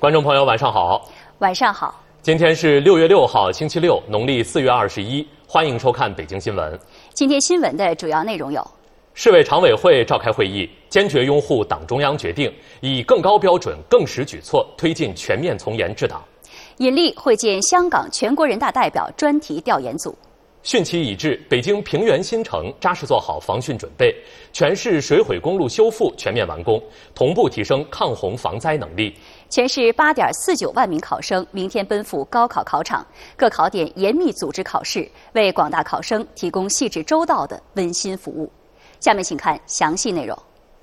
观众朋友，晚上好。 晚上好。 今天是6月6号，星期六，农历4月21。欢迎收看北京新闻。 今天新闻的主要内容有： 市委常委会召开会议，坚决拥护党中央决定，以更高标准、更实举措推进全面从严治党； 尹力会见香港全国人大代表专题调研组； 汛期已至，北京平原新城扎实做好防汛准备，全市水毁公路修复全面完工，同步提升抗洪防灾能力。 全市8.49万名考生明天奔赴高考考场，各考点严密组织考试，为广大考生提供细致周到的温馨服务。下面请看详细内容。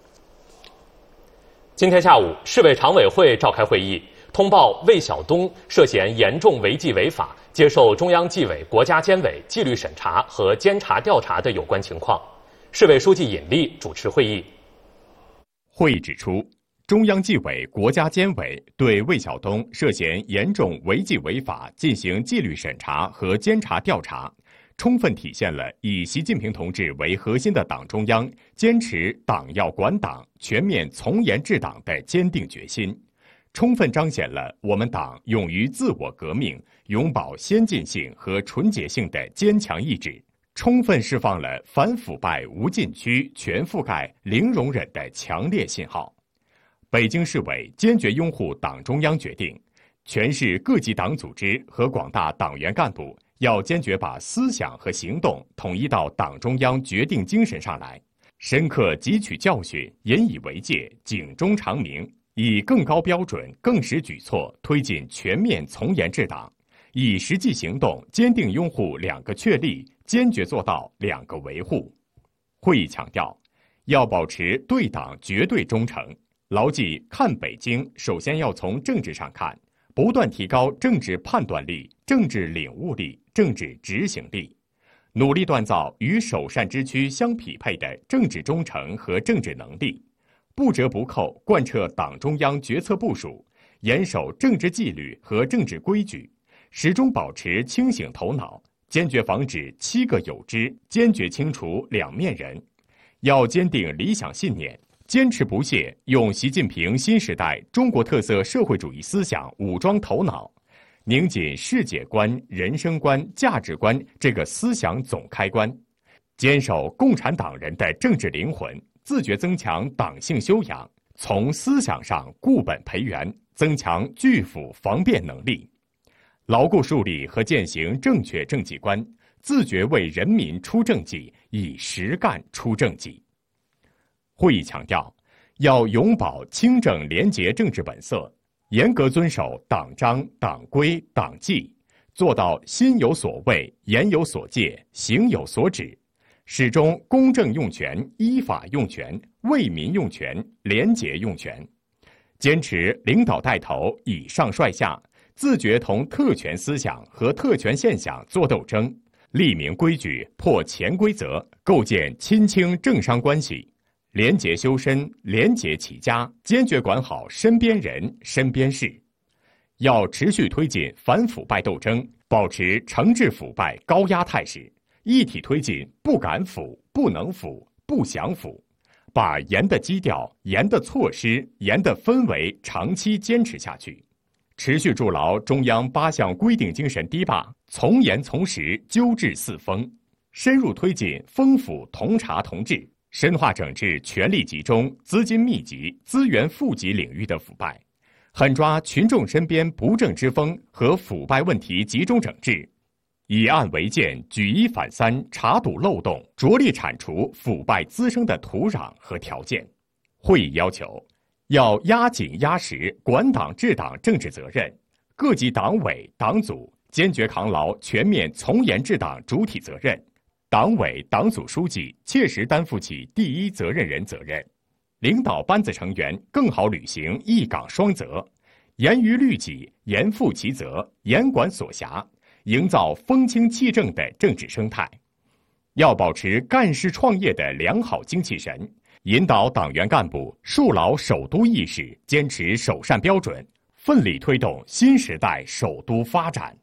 今天下午，市委常委会召开会议，通报魏晓东涉嫌严重违纪违法，接受中央纪委国家监委纪律审查和监察调查的有关情况。市委书记尹力主持会议。 会议指出，中央纪委国家监委对魏晓东涉嫌严重违纪违法进行纪律审查和监察调查，充分体现了以习近平同志为核心的党中央坚持党要管党、全面从严治党的坚定决心，充分彰显了我们党勇于自我革命、永葆先进性和纯洁性的坚强意志，充分释放了反腐败无禁区、全覆盖、零容忍的强烈信号。北京市委坚决拥护党中央决定，全市各级党组织和广大党员干部要坚决把思想和行动统一到党中央决定精神上来，深刻汲取教训，引以为戒，警钟长鸣，以更高标准、更实举措推进全面从严治党，以实际行动坚定拥护2个确立，坚决做到2个维护。会议强调，要保持对党绝对忠诚，牢记看北京首先要从政治上看，不断提高政治判断力、政治领悟力、政治执行力，努力锻造与首善之区相匹配的政治忠诚和政治能力，不折不扣贯彻党中央决策部署，严守政治纪律和政治规矩，始终保持清醒头脑，坚决防止7个有之，坚决清除两面人。要坚定理想信念，坚持不懈用习近平新时代中国特色社会主义思想武装头脑，拧紧世界观、人生观、价值观这个思想总开关，坚守共产党人的政治灵魂，自觉增强党性修养，从思想上固本培元，增强拒腐防变能力，牢固树立和践行正确政绩观，自觉为人民出政绩，以实干出政绩。会议强调，要永葆清正廉洁政治本色，严格遵守党章、党规、党纪，做到心有所畏、言有所戒、行有所止，始终公正用权、依法用权、为民用权、廉洁用权，坚持领导带头、以上率下，自觉同特权思想和特权现象作斗争，立明规矩、破潜规则，构建亲清政商关系，廉洁修身、廉洁起家，坚决管好身边人、身边事。要持续推进反腐败斗争，保持惩治腐败高压态势，一体推进不敢腐、不能腐、不想腐，把严的基调、严的措施、严的氛围长期坚持下去。持续筑牢中央8项规定精神堤坝，从严从实纠治四风，深入推进风腐同查同治，深化整治权力集中、资金密集、资源富集领域的腐败，狠抓群众身边不正之风和腐败问题集中整治，以案为鉴，举一反三，查堵漏洞，着力铲除腐败滋生的土壤和条件。会议要求，要压紧压实管党治党政治责任，各级党委党组坚决扛牢全面从严治党主体责任，党委党组书记切实担负起第一责任人责任，领导班子成员更好履行一岗双责，严于律己，严负其责，严管所辖，营造风清气正的政治生态。要保持干事创业的良好精气神，引导党员干部树牢首都意识，坚持首善标准，奋力推动新时代首都发展。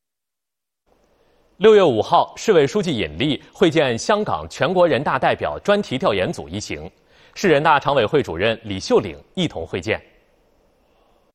6月5号，市委书记尹力会见香港全国人大代表专题调研组一行，市人大常委会主任李秀岭一同会见。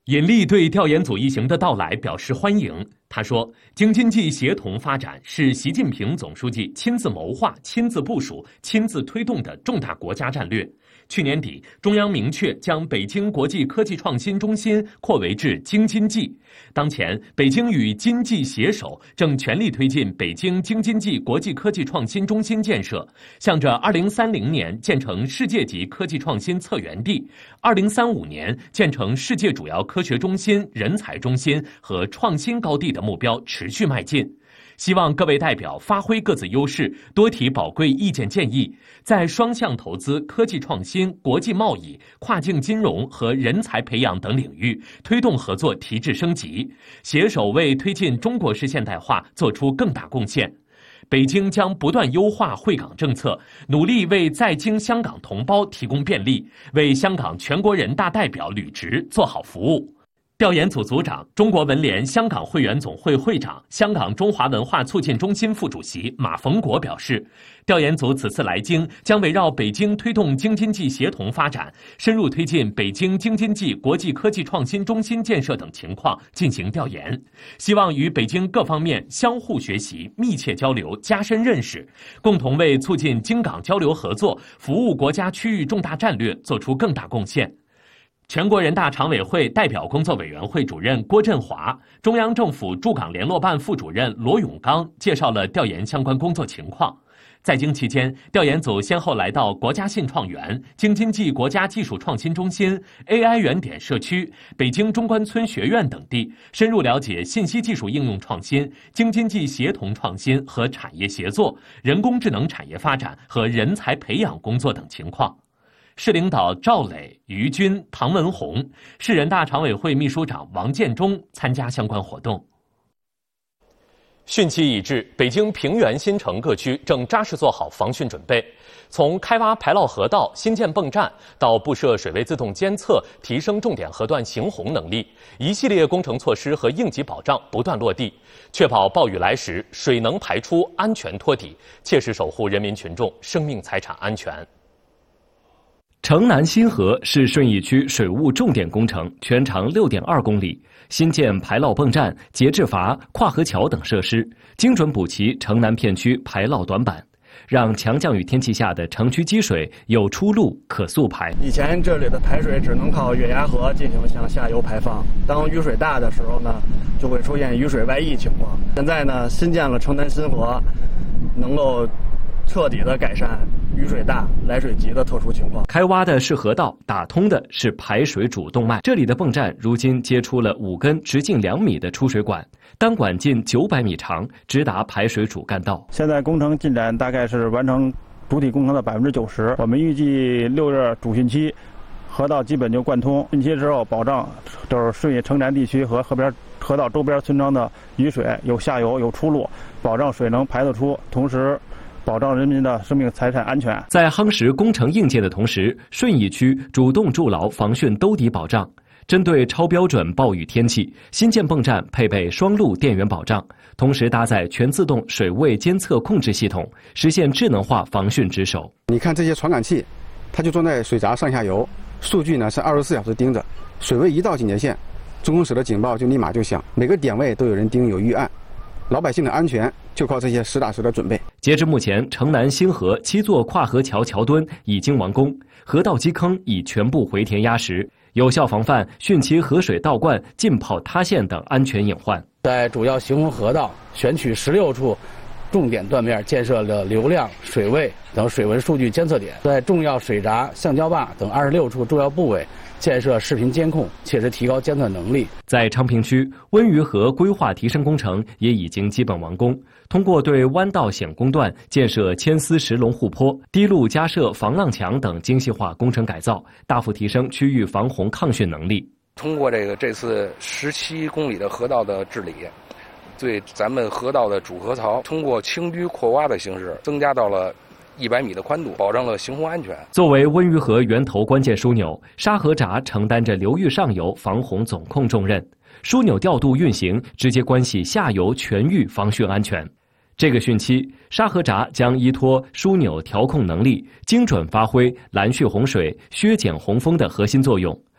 尹力对调研组一行的到来表示欢迎。他说，京津冀协同发展是习近平总书记亲自谋划、亲自部署、亲自推动的重大国家战略。去年底，中央明确将北京国际科技创新中心扩围至京津冀。当前，北京与津冀携手，正全力推进北京京津冀国际科技创新中心建设，向着2030年建成世界级科技创新策源地，2035年建成世界主要科学中心、人才中心和创新高地的目标持续迈进。希望各位代表发挥各自优势，多提宝贵意见建议，在双向投资、科技创新、国际贸易、跨境金融和人才培养等领域推动合作提质升级，携手为推进中国式现代化做出更大贡献。北京将不断优化惠港政策，努力为在京香港同胞提供便利，为香港全国人大代表履职做好服务。调研组组长、中国文联香港会员总会会长、香港中华文化促进中心副主席马逢国表示，调研组此次来京将围绕北京推动京津冀协同发展、深入推进北京京津冀国际科技创新中心建设等情况进行调研，希望与北京各方面相互学习、密切交流、加深认识，共同为促进京港交流合作、服务国家区域重大战略做出更大贡献。全国人大常委会代表工作委员会主任郭振华、中央政府驻港联络办副主任罗永刚介绍了调研相关工作情况。在京期间，调研组先后来到国家信创园、京津冀国家技术创新中心、AI 原点社区、北京中关村学院等地，深入了解信息技术应用创新、京津冀协同创新和产业协作、人工智能产业发展和人才培养工作等情况。市领导赵磊、于军、唐文宏，市人大常委会秘书长王建中参加相关活动。汛期已至，北京平原新城各区正扎实做好防汛准备。从开挖排涝河道、新建泵站，到布设水位自动监测，提升重点河段行洪能力，一系列工程措施和应急保障不断落地，确保暴雨来时水能排出、安全托底，切实守护人民群众生命财产安全。 城南新河是顺义区水务重点工程，全长6.2公里，新建排涝泵站、节制阀、跨河桥等设施，精准补齐城南片区排涝短板，让强降雨天气下的城区积水有出路可速排。 以前这里的排水只能靠月牙河进行向下游排放，当雨水大的时候呢，就会出现雨水外溢情况。现在呢，新建了城南新河，能够彻底的改善雨水大、来水急的特殊情况。 开挖的是河道，打通的是排水主动脉。这里的泵站如今接出了5根直径2米的出水管，单管近900米长，直达排水主干道。 现在工程进展大概是完成主体工程的90%，我们预计6月主汛期，河道基本就贯通。汛期之后，保障就是顺义城南地区和河道周边村庄的雨水有下游有出路，保障水能排得出，同时保障人民的生命财产安全。 在夯实工程硬件的同时，顺义区主动筑牢防汛兜底保障。针对超标准暴雨天气，新建泵站配备双路电源保障，同时搭载全自动水位监测控制系统，实现智能化防汛值守。 你看这些传感器，它就装在水闸上下游，数据呢是24小时盯着，水位一到警戒线，中控室的警报就立马就响，每个点位都有人盯有预案。老百姓的安全就靠这些实打实的准备。 截至目前，城南新河7座跨河桥桥墩已经完工，河道基坑已全部回填压实，有效防范汛期河水倒灌、浸泡塌陷等安全隐患。 在主要行洪河道选取16处重点断面建设了流量、水位等水文数据监测点，在重要水闸、橡胶坝等26处重要部位建设视频监控，切实提高监测能力。 在昌平区，温榆河规划提升工程也已经基本完工，通过对弯道险工段建设牵丝石龙护坡、堤路加设防浪墙等精细化工程改造，大幅提升区域防洪抗汛能力。 通过这次17公里的河道的治理，对咱们河道的主河槽通过轻淤扩挖的形式增加到了100米的宽度，保障了行洪安全。 作为温榆河源头关键枢纽，沙河闸承担着流域上游防洪总控重任，枢纽调度运行直接关系下游全域防汛安全。这个汛期，沙河闸将依托枢纽调控能力，精准发挥拦蓄洪水、削减洪峰的核心作用，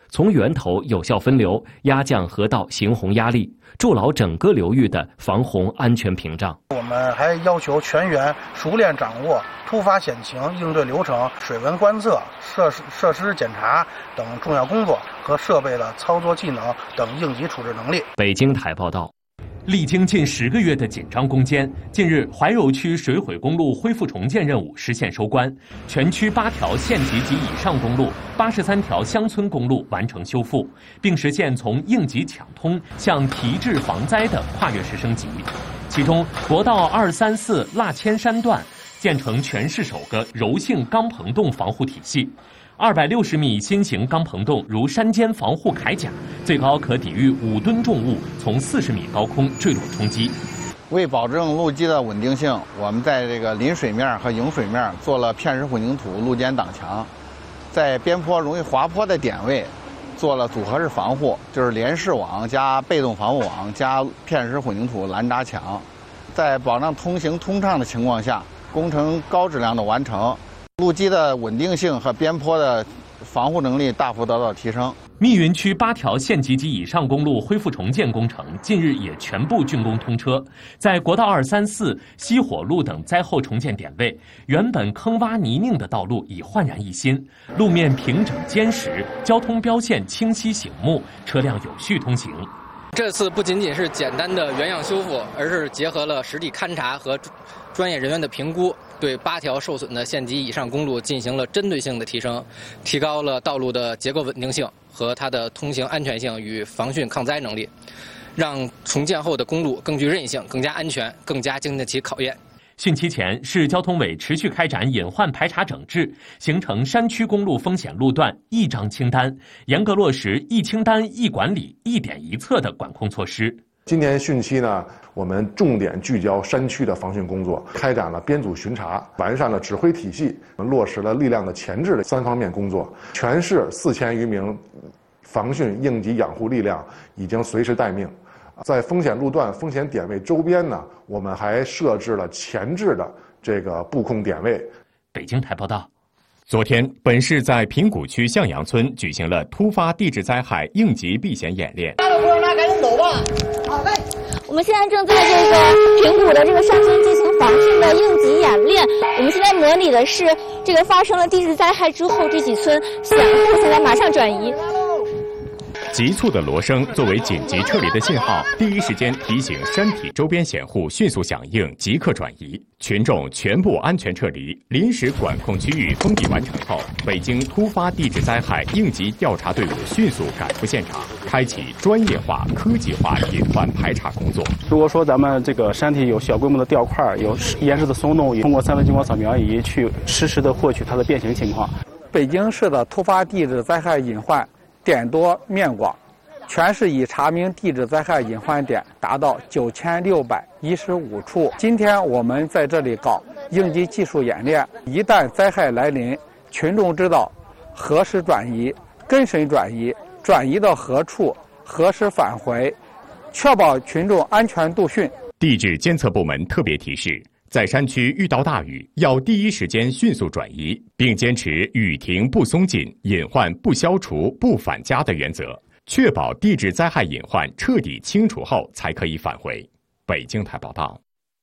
从源头有效分流，压降河道行洪压力，筑牢整个流域的防洪安全屏障。 我们还要求全员熟练掌握突发险情应对流程、水文观测、设施检查等重要工作和设备的操作技能等应急处置能力。 北京台报道。 历经近10个月的紧张攻坚，近日怀柔区水毁公路恢复重建任务实现收官，全区8条县级及以上公路、83条乡村公路完成修复，并实现从应急抢通向提质防灾的跨越式升级。其中，国道234腊千山段建成全市首个柔性钢棚洞防护体系。260米新型钢棚洞如山间防护铠甲，最高可抵御5吨重物从40米高空坠落冲击。 为保证路基的稳定性，我们在这个临水面和迎水面做了片石混凝土路肩挡墙，在边坡容易滑坡的点位做了组合式防护，就是连式网加被动防护网加片石混凝土拦闸墙，在保障通行通畅的情况下，工程高质量的完成。路基的稳定性和边坡的防护能力大幅得到提升。 密云区8条县级及以上公路恢复重建工程近日也全部竣工通车。在国道234、西火路等灾后重建点位，原本坑洼泥泞的道路已焕然一新，路面平整坚实，交通标线清晰醒目，车辆有序通行。 这次不仅仅是简单的原样修复，而是结合了实地勘察和专业人员的评估，对8条受损的县级以上公路进行了针对性的提升，提高了道路的结构稳定性和它的通行安全性与防汛抗灾能力，让重建后的公路更具韧性、更加安全、更加经得起考验。 汛期前，市交通委持续开展隐患排查整治，形成山区公路风险路段一张清单，严格落实一清单一管理、一点一策的管控措施。 今年汛期呢，我们重点聚焦山区的防汛工作，开展了编组巡查，完善了指挥体系，落实了力量的前置的3方面工作。全市4000余名防汛应急养护力量已经随时待命。在风险路段、风险点位周边呢，我们还设置了前置的这个布控点位。 北京台报道。 昨天，本市在平谷区向阳村举行了突发地质灾害应急避险演练。 那赶紧走吧。好嘞。我们现在正在这个平谷的这个山村进行防汛的应急演练。我们现在模拟的是这个发生了地质灾害之后，这几村险户现在马上转移。 急促的锣声作为紧急撤离的信号，第一时间提醒山体周边险户迅速响应，即刻转移。群众全部安全撤离，临时管控区域封闭完成后，北京突发地质灾害应急调查队伍迅速赶赴现场，开启专业化、科技化隐患排查工作。 如果说咱们这个山体有小规模的掉块、有岩石的松动，通过3维激光扫描仪去实时的获取它的变形情况。 北京市的突发地质灾害隐患点多面广，全市已查明地质灾害隐患点达到9615处。今天我们在这里搞应急技术演练，一旦灾害来临，群众知道何时转移、跟谁转移、转移到何处、何时返回，确保群众安全度汛。 地质监测部门特别提示，在山区遇到大雨，要第一时间迅速转移，并坚持雨停不松劲、隐患不消除不返家的原则，确保地质灾害隐患彻底清除后才可以返回。北京台报道。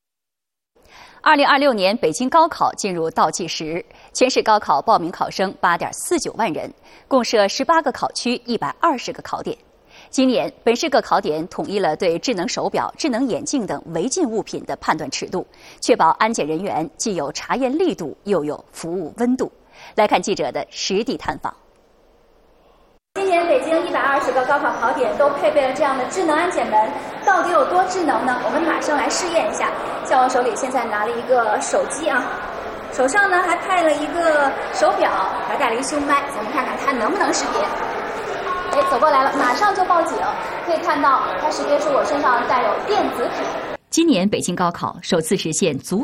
2026年北京高考进入倒计时，全市高考报名考生8.49万人，共设18个考区，120个考点。今年，本市各考点统一了对智能手表、智能眼镜等违禁物品的判断尺度，确保安检人员既有查验力度，又有服务温度。来看记者的实地探访。 今年北京120个高考考点都配备了这样的智能安检门，到底有多智能呢？我们马上来试验一下。像我手里现在拿了一个手机啊，手上呢还派了一个手表，还带了一胸麦，咱们看看它能不能识别。走过来了，马上就报警。可以看到，它识别出我身上带有电子品。 今年北京高考首次实现足